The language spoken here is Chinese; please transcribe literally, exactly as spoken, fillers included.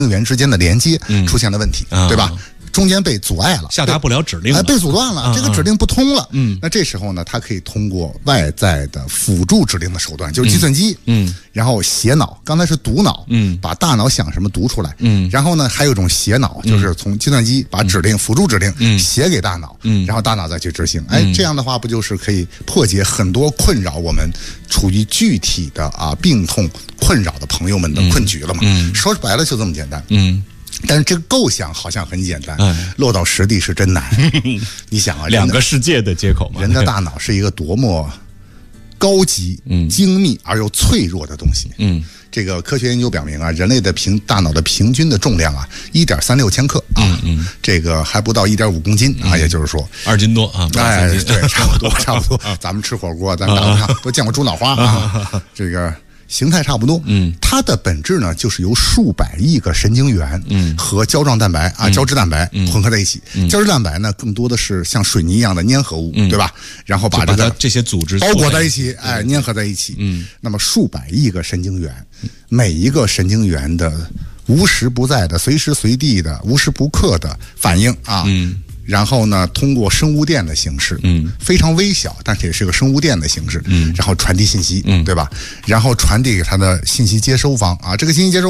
元之间的连接出现了问题， 嗯、 对吧？中间被阻碍了， 下达不了指令了， 哎，被阻断了， 嗯、 这个指令不通了。 嗯， 那这时候呢，它可以通过外在的辅助指令的手段，就是计算机， 嗯， 然后写脑，刚才是读脑， 嗯， 把大脑想什么读出来， 嗯， 然后呢，还有一种写脑，就是从计算机把指令、嗯、辅助指令，嗯，写给大脑，嗯，然后大脑再去执行。哎，这样的话，不就是可以破解很多困扰我们处于具体的啊病痛困扰的朋友们的困局了嘛？嗯，说白了就这么简单，嗯。但是这个构想好像很简单，哎、落到实地是真难。你想啊， 两个世界的接口嘛， 人的大脑是一个多么高级、嗯、精密而又脆弱的东西。嗯，这个科学研究表明啊，人类的平大脑的平均的重量啊，一点三六千克啊，嗯嗯、这个还不到一点五公斤啊，嗯、也就是说二斤多啊。 哎，对，差不多，差不多。咱们吃火锅，咱们大家都见过猪脑花啊，这个。形态差不多，嗯，它的本质呢，就是由数百亿个神经元，嗯，和胶状蛋白啊、胶质蛋白混合在一起。嗯、胶质蛋白呢，更多的是像水泥一样的粘合物，嗯、对吧？然后把这个这些组织包裹在一起，哎，粘合在一起。嗯，那么数百亿个神经元，每一个神经元的无时不在的、随时随地的、无时不刻的反应啊。嗯。然后呢，通过生物电的形式，嗯，非常微小，但是也是个生物电的形式，嗯，然后传递信息，嗯，对吧？然后传递给它的信息接收方啊，这个信息接收